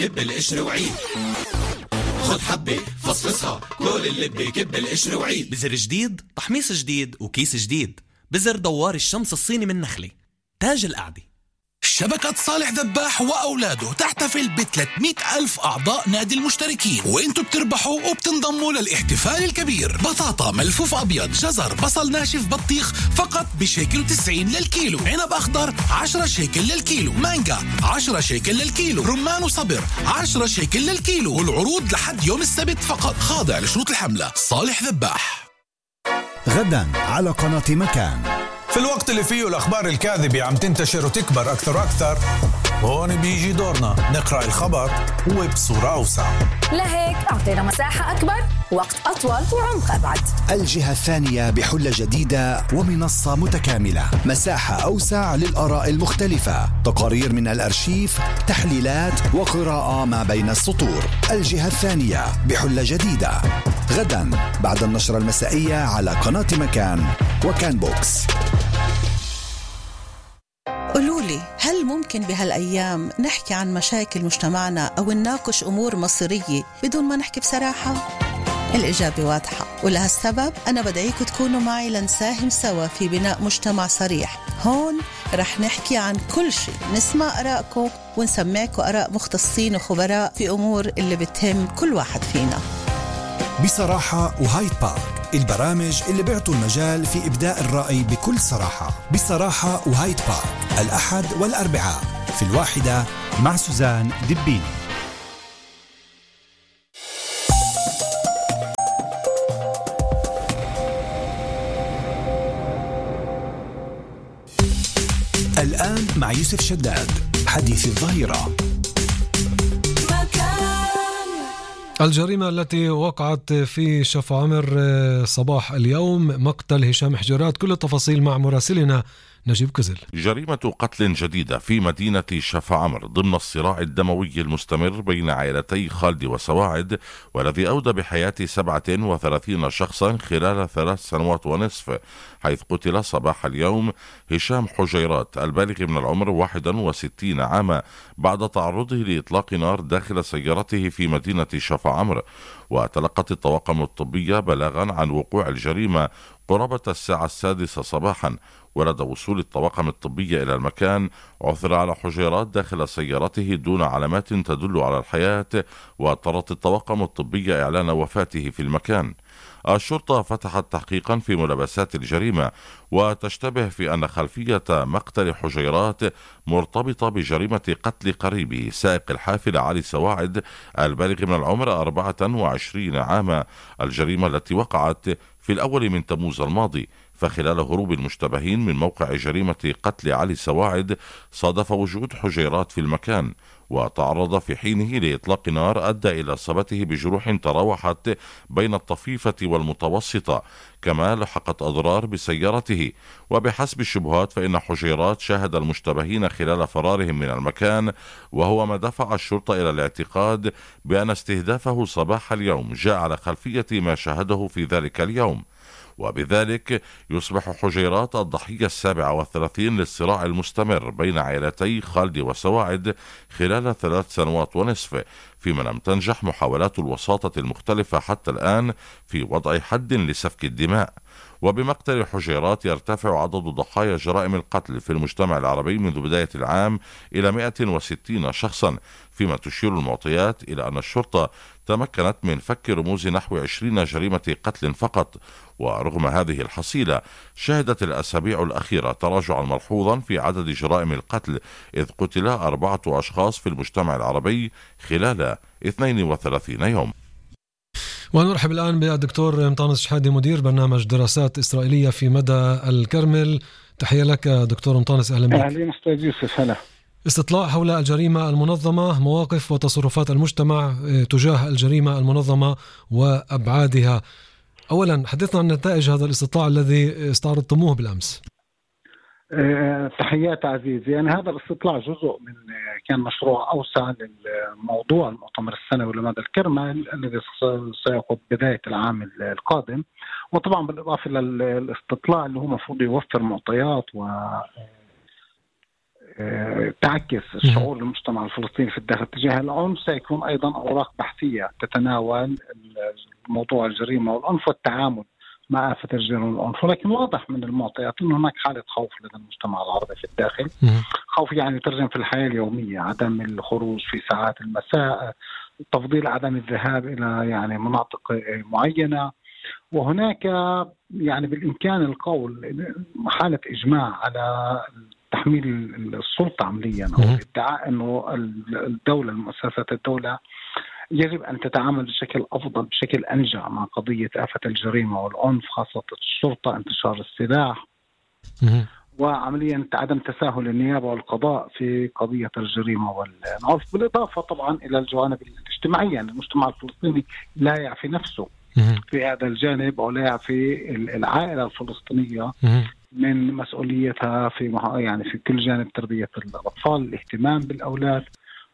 كب القشر وعيد، خد حبة فصفصها كل اللبة، كب القشر وعيد. بزر جديد، تحميص جديد، وكيس جديد. بزر دوار الشمس الصيني من نخلة، تاج القعدة. شبكة صالح ذباح وأولاده تحتفل ب300,000 أعضاء نادي المشتركين، وإنتوا بتربحوا وبتنضموا للاحتفال الكبير. بطاطا ملفوف أبيض، جزر، بصل ناشف، بطيخ فقط ب1.90 للكيلو، عنب أخضر 10 شيكل للكيلو، مانجا 10 شيكل للكيلو، رمان وصبر 10 شيكل للكيلو، والعروض لحد يوم السبت فقط، خاضع لشروط الحملة. صالح ذباح. غدا على قناة مكان. في الوقت اللي فيه الأخبار الكاذبة عم تنتشر وتكبر أكثر وأكثر، هون بيجي دورنا نقرأ الخبر وبصورة أوسع. لهيك أعطينا مساحة أكبر، وقت أطول، وعمق أبعد. الجهة الثانية بحلة جديدة ومنصة متكاملة، مساحة أوسع للآراء المختلفة، تقارير من الأرشيف، تحليلات وقراءة ما بين السطور. الجهة الثانية بحلة جديدة غدا بعد النشرة المسائية على قناة مكان وكان بوكس. قولولي، هل ممكن بهالأيام نحكي عن مشاكل مجتمعنا أو نناقش أمور مصيرية بدون ما نحكي بصراحة؟ الإجابة واضحة، ولهالسبب أنا بدعيكم تكونوا معي لنساهم سوا في بناء مجتمع صريح. هون رح نحكي عن كل شيء، نسمع آراءكم ونسمعكم آراء مختصين وخبراء في أمور اللي بتهم كل واحد فينا. بصراحة وهايد بارك، البرامج اللي بيعطوا المجال في إبداء الرأي بكل صراحة. بصراحة وهايد بارك، الأحد والأربعاء في 1 مع سوزان دبيني. الآن مع يوسف شداد، حديث الظهيرة. الجريمة التي وقعت في شفا عمر صباح اليوم، مقتل هشام حجرات. كل التفاصيل مع مراسلنا نجيب كزل. جريمة قتل جديدة في مدينة شفا عمر ضمن الصراع الدموي المستمر بين عائلتي خالد وسواعد، والذي أودى بحياة 37 شخصا خلال 3 سنوات ونصف، حيث قتل صباح اليوم هشام حجيرات البالغ من العمر 61 عاما بعد تعرضه لإطلاق نار داخل سيارته في مدينة شفا عمر. وتلقت الطواقم الطبية بلاغا عن وقوع الجريمة قرابة الساعة 6 صباحا. ولدى وصول الطواقم الطبية إلى المكان عثر على حجيرات داخل سيارته دون علامات تدل على الحياة، واضطرت الطواقم الطبية إعلان وفاته في المكان. الشرطة فتحت تحقيقا في ملابسات الجريمة، وتشتبه في أن خلفية مقتل حجيرات مرتبطة بجريمة قتل قريبه سائق الحافلة علي سواعد البالغ من العمر 24 عاما، الجريمة التي وقعت في الأول من تموز الماضي. فخلال هروب المشتبهين من موقع جريمة قتل علي سواعد صادف وجود حجيرات في المكان، وتعرض في حينه لإطلاق نار أدى إلى إصابته بجروح تراوحت بين الطفيفة والمتوسطة، كما لحقت أضرار بسيارته. وبحسب الشبهات فإن حجيرات شاهد المشتبهين خلال فرارهم من المكان، وهو ما دفع الشرطة إلى الاعتقاد بأن استهدافه صباح اليوم جاء على خلفية ما شاهده في ذلك اليوم، وبذلك يصبح حجيرات الضحية 37 للصراع المستمر بين عائلتي خالد وسواعد خلال 3 سنوات ونصف، فيما لم تنجح محاولات الوساطة المختلفة حتى الآن في وضع حد لسفك الدماء. وبمقتل حجيرات يرتفع عدد ضحايا جرائم القتل في المجتمع العربي منذ بداية العام إلى 160 شخصا، فيما تشير المعطيات إلى أن الشرطة تمكنت من فك رموز نحو 20 جريمة قتل فقط. ورغم هذه الحصيلة شهدت الأسابيع الأخيرة تراجعا ملحوظا في عدد جرائم القتل، إذ قتل 4 أشخاص في المجتمع العربي خلال 32 يوم. ونرحب الآن بالدكتور مطانس شحادي، مدير برنامج دراسات إسرائيلية في مدى الكرمل. تحية لك دكتور مطانس، أهلا بك. أهلا أستاذ يوسف. هلا. استطلاع حول الجريمة المنظمة، مواقف وتصرفات المجتمع تجاه الجريمة المنظمة وأبعادها. أولا حدثنا عن نتائج هذا الاستطلاع الذي استعرضتموه بالأمس. تحيات عزيزي. يعني هذا الاستطلاع جزء من كان مشروع أوسع للموضوع المؤتمر السنوي لمدى الكرمل الذي سيعقد بداية العام القادم، وطبعا بالإضافة للاستطلاع اللي هو مفروض يوفر معطيات و تعكس شعور المجتمع الفلسطيني في الداخل تجاه العنف، سيكون أيضا أوراق بحثية تتناول موضوع الجريمة والعنف والتعامل مع آفة الجريمة والعنف. ولكن واضح من المعطيات أن هناك حالة خوف لدى المجتمع العربي في الداخل. خوف يعني يترجم في الحياة اليومية، عدم الخروج في ساعات المساء، تفضيل عدم الذهاب إلى يعني مناطق معينة. وهناك يعني بالإمكان القول حالة إجماع على تحميل السلطة عمليا، أو ادعاء أنه الدولة، المؤسسات الدولة يجب أن تتعامل بشكل أفضل، بشكل أنجع مع قضية آفة الجريمة والعنف، خاصة الشرطة، انتشار السلاح، وعمليا عدم تساهل النيابة والقضاء في قضية الجريمة والعنف. بالإضافة طبعا إلى الجوانب الاجتماعية، يعني المجتمع الفلسطيني لا يعفي نفسه في هذا الجانب، أو لا يعفي العائلة الفلسطينية من مسؤوليتها في كل جانب تربية الأطفال، الاهتمام بالأولاد،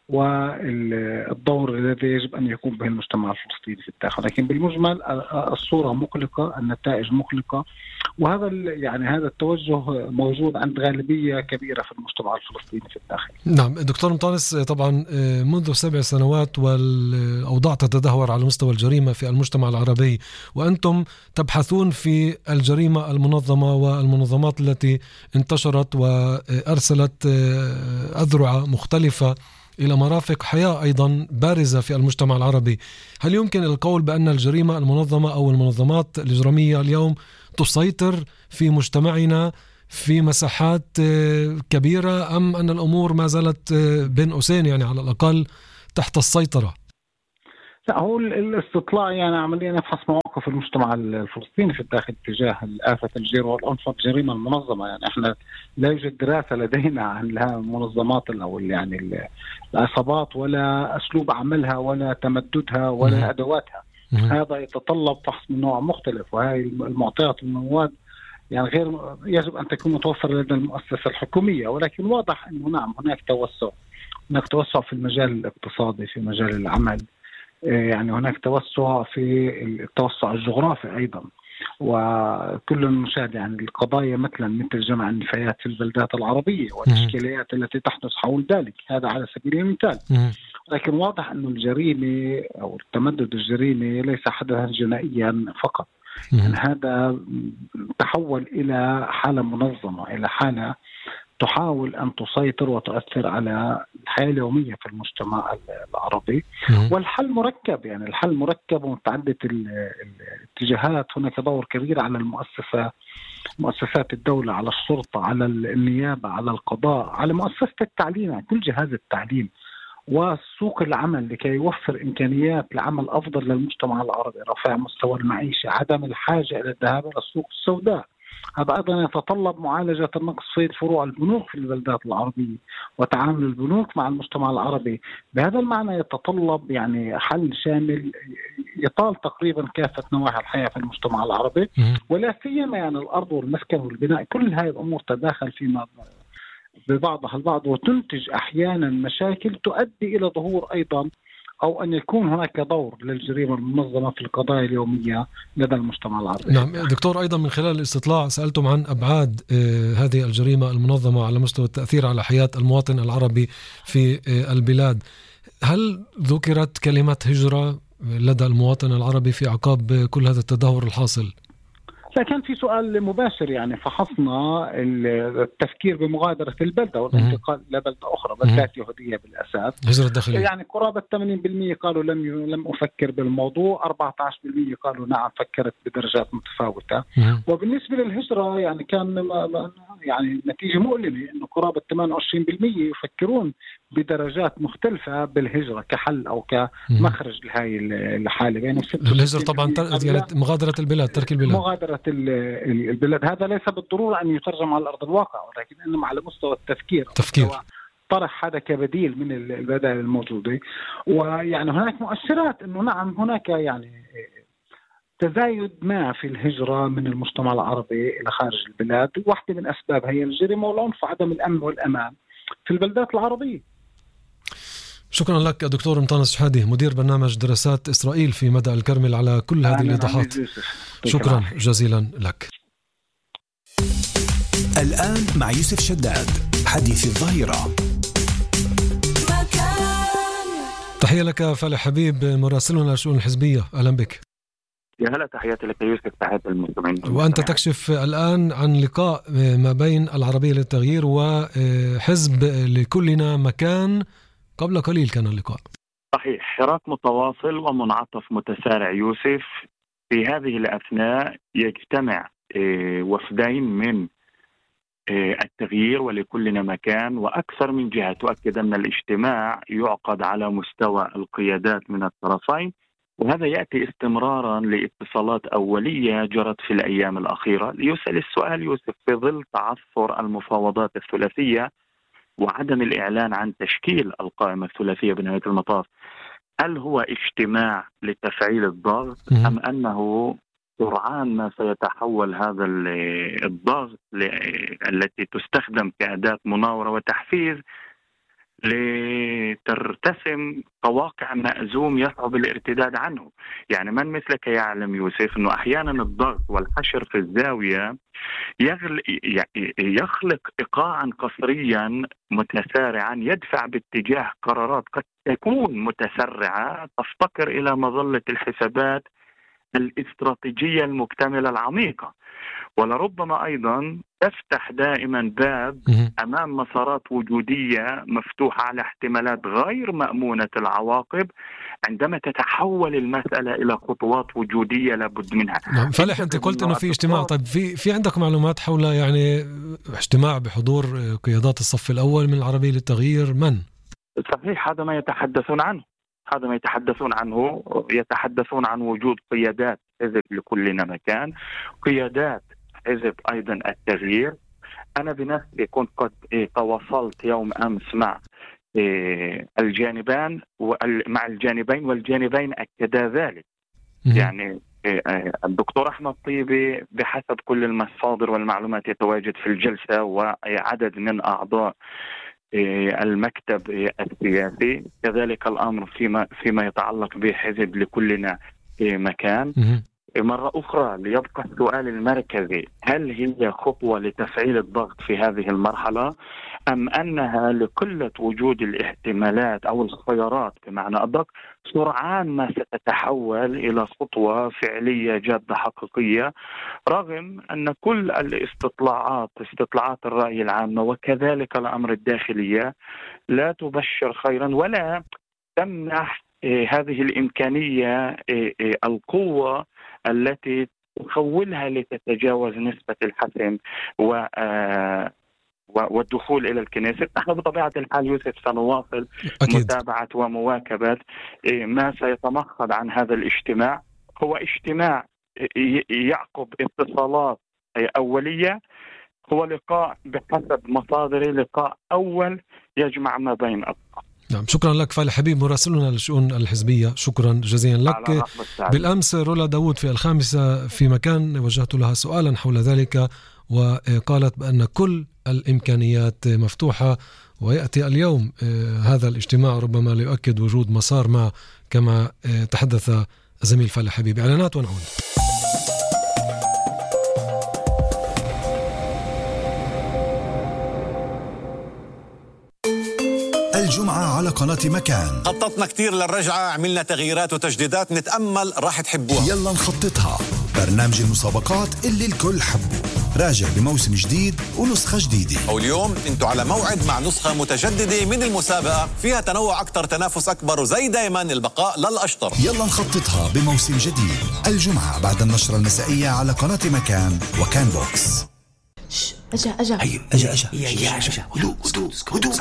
والدور الذي يجب أن يقوم به المجتمع الفلسطيني في الداخل. لكن بالمجمل الصورة مقلقة، النتائج مقلقة، وهذا هذا التوجه موجود عند غالبية كبيرة في المجتمع الفلسطيني في الداخل. نعم دكتور مطانس، طبعا منذ 7 سنوات والأوضاع تتدهور على مستوى الجريمة في المجتمع العربي، وأنتم تبحثون في الجريمة المنظمة والمنظمات التي انتشرت وأرسلت أذرع مختلفة إلى مرافق حياة أيضا بارزة في المجتمع العربي. هل يمكن القول بأن الجريمة المنظمة أو المنظمات الإجرامية اليوم تسيطر في مجتمعنا في مساحات كبيرة، أم أن الأمور ما زالت بين قوسين يعني على الأقل تحت السيطرة؟ لا، هو الاستطلاع يعني عمليا يفحص مواقف المجتمع الفلسطيني في الداخل تجاه آفة الجريمة والعنف والجريمة المنظمة. يعني احنا لا يوجد دراسة لدينا عن المنظمات أو يعني العصابات، ولا أسلوب عملها، ولا تمددها، ولا أدواتها. هذا يتطلب فحص من نوع مختلف، وهي المعطيات والمواد يعني غير يجب أن تكون متوفرة لدى المؤسسة الحكومية. ولكن واضح أنه نعم هناك توسع في المجال الاقتصادي، في مجال العمل، يعني هناك توسع في التوسع الجغرافي أيضا. وكل المشاهد يعني القضايا مثل جمع النفايات في البلدات العربية والإشكاليات التي تحدث حول ذلك، هذا على سبيل المثال. لكن واضح أن الجريمة أو التمدد الجريمي ليس حدثا جنائيا فقط، يعني هذا تحول إلى حالة منظمة، إلى حالة تحاول أن تسيطر وتؤثر على الحياة اليومية في المجتمع العربي. والحل مركب، يعني الحل مركب ومتعدد الاتجاهات. هناك دور كبير على مؤسسات الدولة، على الشرطة، على النيابة، على القضاء، على مؤسسة التعليم، يعني كل جهاز التعليم، وسوق العمل لكي يوفر إمكانيات لعمل أفضل للمجتمع العربي، رفع مستوى المعيشة، عدم الحاجة إلى الذهاب إلى السوق السوداء. هذا أيضا يتطلب معالجة النقص في فروع البنوك في البلدات العربية، وتعامل البنوك مع المجتمع العربي. بهذا المعنى يتطلب يعني حل شامل يطال تقريبا كافة نواحي الحياة في المجتمع العربي، ولا سيما يعني الأرض والمسكن والبناء. كل هذه الأمور تداخل فيما ببعضها البعض، وتنتج أحيانا مشاكل تؤدي إلى ظهور أيضا أو أن يكون هناك دور للجريمة المنظمة في القضايا اليومية لدى المجتمع العربي. نعم دكتور، أيضا من خلال الاستطلاع سألتم عن أبعاد هذه الجريمة المنظمة على مستوى التأثير على حياة المواطن العربي في البلاد. هل ذكرت كلمة هجرة لدى المواطن العربي في عقاب كل هذا التدهور الحاصل؟ كان في سؤال مباشر، يعني فحصنا التفكير بمغادرة البلدة والانتقال إلى بلدة أخرى، بلدات يهودية بالأساس، هجرة داخلية. يعني قرابة 80% قالوا لم أفكر بالموضوع، 14% قالوا نعم فكرت بدرجات متفاوتة. وبالنسبة للهجرة يعني كان يعني نتيجة مؤلمة، إنه قرابة 28% يفكرون بدرجات مختلفة بالهجرة كحل أو كمخرج لهذه الحالة. يعني الهجرة طبعا يعني مغادرة البلاد، ترك البلاد، مغادرة البلاد. هذا ليس بالضرورة أن يترجم على أرض الواقع، ولكن إنما على مستوى التفكير طرح هذا كبديل من البدائل الموجودة. ويعني هناك مؤشرات إنه نعم هناك يعني تزايد ما في الهجرة من المجتمع العربي إلى خارج البلاد. واحدة من أسباب هي الجريمة والعنف وعدم الأمن والأمان في البلدات العربية. شكرا لك دكتور مطانس شحادي، مدير برنامج دراسات إسرائيل في مدى الكرمل، على كل هذه الإيضاحات. شكرا جزيلا لك. الآن مع يوسف شداد حديث الظهيرة. تحية لك فالح حبيب مراسلنا للشؤون الحزبية، أهلا بك. يا هلا، تحياتي لك يوسف، تحياتي المستمعين. وأنت تكشف الآن عن لقاء ما بين العربية للتغيير وحزب لكلنا مكان، قبل قليل كان اللقاء. صحيح، حراك متواصل ومنعطف متسارع يوسف. في هذه الأثناء يجتمع وفدين من التغيير ولكلنا مكان وأكثر من جهة. تؤكد أن الاجتماع يعقد على مستوى القيادات من الطرفين، وهذا يأتي استمرارا لاتصالات أولية جرت في الأيام الأخيرة. ليسأل السؤال يوسف، في ظل تعثر المفاوضات الثلاثية وعدم الإعلان عن تشكيل القائمة الثلاثية بنهاية المطاف، هل هو اجتماع لتفعيل الضغط أم أنه سرعان ما سيتحول هذا الضغط التي تستخدم كأداة مناورة وتحفيز لترتسم قواقع مأزوم يصعب الارتداد عنه؟ يعني من مثلك يعلم يوسف أنه أحيانا الضغط والحشر في الزاوية يخلق إيقاعا قصريا متسارعا يدفع باتجاه قرارات قد تكون متسرعة تفتقر إلى مظلة الحسابات الاستراتيجية المكتملة العميقة، ولربما أيضا تفتح دائما باب أمام مسارات وجودية مفتوحة على احتمالات غير مأمونة العواقب عندما تتحول المسألة إلى خطوات وجودية لابد منها. نعم فالح، أنت قلت أنه في اجتماع، طيب في عندك معلومات حول يعني اجتماع بحضور قيادات الصف الأول من العربية للتغيير من؟ صحيح، هذا ما يتحدثون عنه. يتحدثون عن وجود قيادات حزب لكلنا مكان، قيادات حزب أيضا التغيير. أنا بنفسي كنت قد تواصلت يوم أمس مع الجانبين والجانبين أكدا ذلك. يعني الدكتور أحمد طيبي بحسب كل المصادر والمعلومات يتواجد في الجلسة، وعدد من أعضاء المكتب السياسي، كذلك الأمر فيما يتعلق بحزب لكلنا مكان. مرة أخرى ليبقى السؤال المركزي، هل هي خطوة لتفعيل الضغط في هذه المرحلة أم أنها لقلة وجود الاحتمالات أو الخيارات بمعنى أدق سرعان ما ستتحول إلى خطوة فعلية جادة حقيقية، رغم أن كل استطلاعات الرأي العامة وكذلك الأمر الداخلية لا تبشر خيرا ولا تمنح هذه الإمكانية القوة التي تخولها لتتجاوز نسبة الحسم والدخول إلى الكنيسة. نحن بطبيعة الحال يوسف سنواصل متابعة ومواكبة ما سيتمخض عن هذا الاجتماع. هو اجتماع يعقب اتصالات أولية، هو لقاء بحسب مصادري لقاء أول يجمع ما بين أطراف. نعم، شكرا لك فالح حبيب مراسلنا للشؤون الحزبية، شكرا جزيلا لك. بالأمس رولا داود في الخامسة في مكان وجهت لها سؤالا حول ذلك، وقالت بأن كل الإمكانيات مفتوحة، ويأتي اليوم هذا الاجتماع ربما ليؤكد وجود مسار ما كما تحدث زميل فالح حبيب. إعلانات ونعود. الجمعة على قناة مكان خططنا كتير للرجعة، عملنا تغييرات وتجديدات، نتأمل راح تحبوها. يلا نخططها، برنامج المسابقات اللي الكل حبه، راجع بموسم جديد ونسخة جديدة. واليوم انتوا على موعد مع نسخة متجددة من المسابقة فيها تنوع أكتر، تنافس أكبر، وزي دايما البقاء للأشطر. يلا نخططها بموسم جديد الجمعة بعد النشرة المسائية على قناة مكان وكان بوكس. أجا هدوء.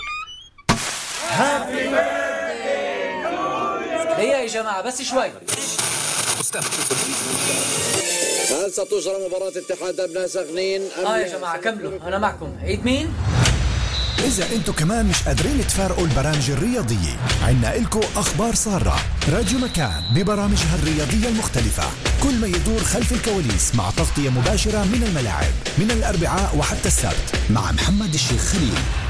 هيا يا جماعة بس شوي. هل ستجرى مباراة اتحاد أبناء سخنين يا جماعة كملوا، أنا معكم. عيد مين؟ إذا أنتم كمان مش قادرين تفارقوا البرامج الرياضية، عنا إلكو أخبار سارة. راديو مكان ببرامجها الرياضية المختلفة، كل ما يدور خلف الكواليس مع تغطية مباشرة من الملاعب من الأربعاء وحتى السبت مع محمد الشيخ خليل.